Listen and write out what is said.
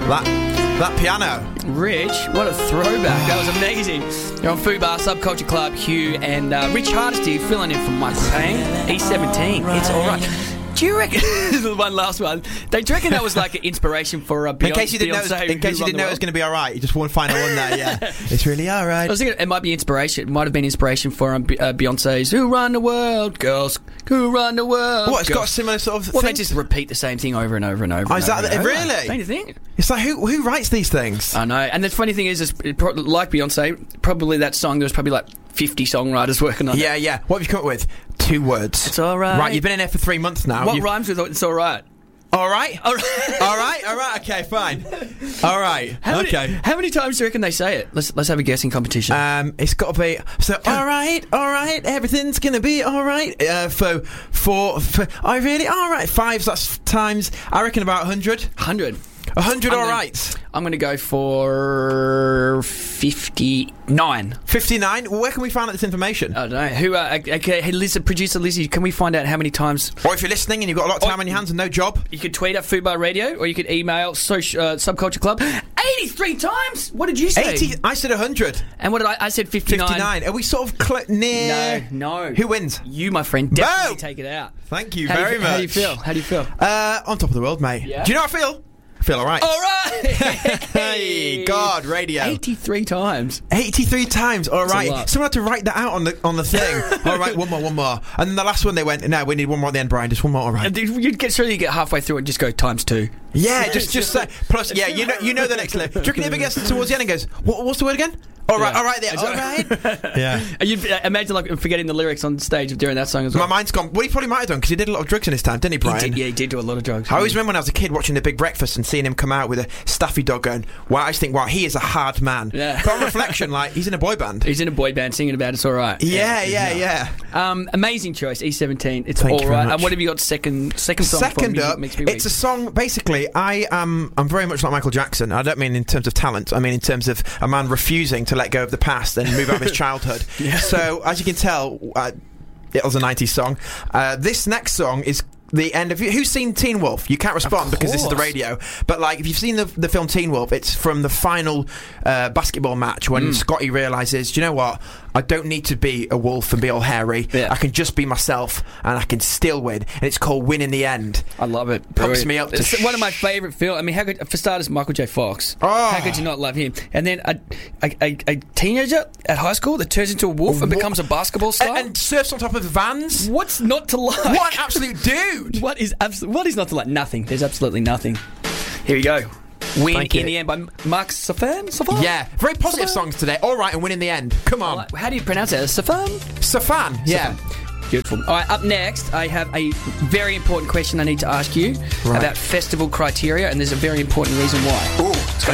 That piano. Rich, what a throwback. That was amazing. You're on Fubar, Subculture Club, Hugh and Rich Hardesty filling in for Michael Payne. E17, it's alright. Do you reckon... one last one. Do you reckon that was like an inspiration for Beyonce? In case you didn't know it was going to be alright, you just one final one there, yeah. It's really alright. I was thinking it might be inspiration. It might have been inspiration for Beyonce's Who Run the World, Girls Who Run the World. What, it's got a similar sort of Well, thing? They just repeat the same thing over and over and over. Oh, is that really? Don't you think? It's like, who writes these things? I know. And the funny thing is like Beyonce, probably that song, there was probably like 50 songwriters working on it. Yeah. What have you come up with? 2 words. It's alright. Right, you've been in there for 3 months now. What rhymes with it's alright? Alright? Alright, okay, fine. Alright, okay. How many times do you reckon they say it? Let's have a guessing competition. It's got to be... So, alright, everything's going to be alright. For really? Alright, 5, that's times, I reckon about 100. 100. 100 alright. I'm going to go for 59. 59? Well, where can we find out this information? I don't know. Who? Okay, hey, producer Lizzie, can we find out how many times? Or if you're listening and you've got a lot of time on your hands and no job, you could tweet at Fubar Radio, or you could email Subculture Club. 83 times. What did you say? 80. I said 100. And what did I said 59. 59. Are we sort of near? No. Who wins? You, my friend. Definitely take it out. Thank you very much. How do you feel? On top of the world, mate. Yeah? Do you know how I feel? I feel alright. Alright! Hey, God, radio. 83 times. 83 times, alright. Someone had to write that out on the thing. Alright, one more. And then the last one they went, no, we need one more at the end, Brian, just one more, alright. You'd get halfway through and just go times 2. Yeah, just say, plus, yeah, you know the next level. Do you reckon he ever gets towards the end and goes, what's the word again? Alright, there, alright. Yeah. You'd imagine like forgetting the lyrics on stage during that song as well. My mind's gone. Well, he probably might have done because he did a lot of drugs in his time, didn't he, Brian? He did do a lot of drugs. I always remember when I was a kid watching The Big Breakfast and seeing him come out with a Staffy dog going, wow, I just think, wow, he is a hard man. Yeah. But on reflection, like, he's in a boy band. He's in a boy band singing about It's Alright. Yeah. Amazing choice, E17. It's Thank you very alright. much. And what have you got second song Second from up, Mix Me Weak? it's a song, basically, I'm very much like Michael Jackson. I don't mean in terms of talent, I mean in terms of a man refusing to let go of the past and move out of his childhood. Yeah. So, as you can tell, it was a 90s song. This next song is the end of... Who's seen Teen Wolf? You can't respond because this is the radio. But, like, if you've seen the film Teen Wolf, it's from the final basketball match when Scotty realises, do you know what? I don't need to be a wolf and be all hairy. Yeah. I can just be myself and I can still win. And it's called Win in the End. I love it. Pumps me up. It's one of my favourite films. I mean, for starters, Michael J. Fox. Oh. How could you not love him? And then a teenager at high school that turns into a wolf and becomes a basketball star? And surfs on top of vans? What's not to like? What an absolute dude! What is not to like? Nothing. There's absolutely nothing. Here we go. Win in the End by Mark Safan? Yeah, very positive songs today. Alright, and Win in the End. Come on. How do you pronounce it? Safan, yeah. Beautiful. Alright, up next, I have a very important question I need to ask you about festival criteria, and there's a very important reason why. Ooh,